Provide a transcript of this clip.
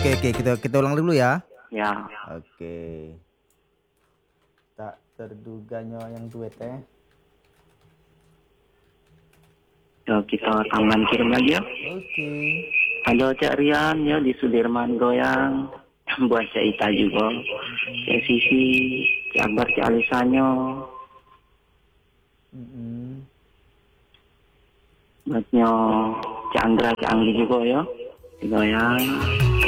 Oke, kita ulang dulu ya. Ya. Oke. Tak terduganya yang duet ya. Yo, kita tambahan kirim lagi ya. Oke. Halo Cak Rian ya di Sudirman Goyang. Buat Cak Ita juga. Cak Sisi, Cak Akbar, Cak Alisanyo. Buatnya Cak Andra, Cak Anggi juga ya. Di Goyang.